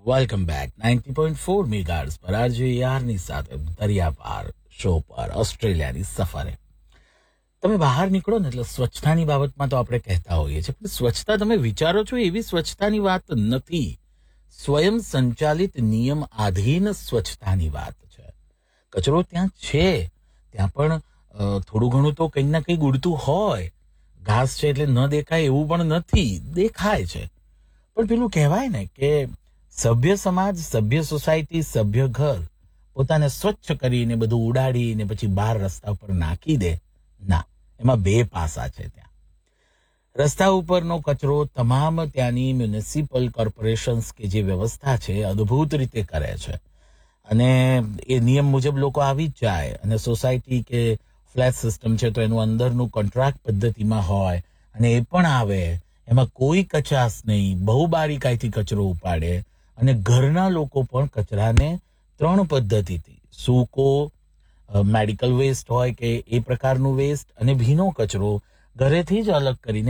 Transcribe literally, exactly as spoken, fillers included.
Welcome back ninety point four megahertz પર RJ યારની સાથે દરિયા પાર શો પર ઓસ્ટ્રેલિયાની સફરે. તમે બહાર નીકળો ને એટલે સ્વચ્છતાની બાબતમાં તો આપણે કહેતા હોઈએ છીએ, પણ સ્વચ્છતા તમે વિચારો છો એવી સ્વચ્છતાની વાત નથી. સ્વયં સંચાલિત નિયમ આધીન સ્વચ્છતાની વાત છે. કચરો ત્યાં છે, ત્યાં પણ અ, થોડું ઘણું તો કંઈક ના કંઈક ઉડતું હોય. ઘાસ છે એટલે ન દેખાય એવું પણ નથી, દેખાય છે. પણ પેલું કહેવાય ને કે સભ્ય સમાજ, સભ્ય સોસાયટી, સભ્ય ઘર પોતાને સ્વચ્છ કરીને બધું ઉડાડીને પછી બહાર રસ્તા ઉપર નાખી દે. ના, એમાં બે પાસા છે. ત્યાં રસ્તા ઉપરનો કચરો તમામ ત્યાંની મ્યુનિસિપલ કોર્પોરેશન્સ કે જે વ્યવસ્થા છે અદ્ભુત રીતે કરે છે, અને એ નિયમ મુજબ લોકો આવી જ જાય. અને સોસાયટી કે ફ્લેટ સિસ્ટમ છે તો એનું અંદરનું કોન્ટ્રાક્ટ પદ્ધતિમાં હોય અને એ પણ આવે, એમાં કોઈ કચાશ નહીં, બહુ બારીકાઈથી કચરો ઉપાડે. અને ઘરના લોકો પણ કચરાને ત્રણ પદ્ધતિથી, સૂકો, મેડિકલ વેસ્ટ હોય કે એ પ્રકારનું વેસ્ટ, અને ભીનો કચરો ઘરેથી જ અલગ કરીને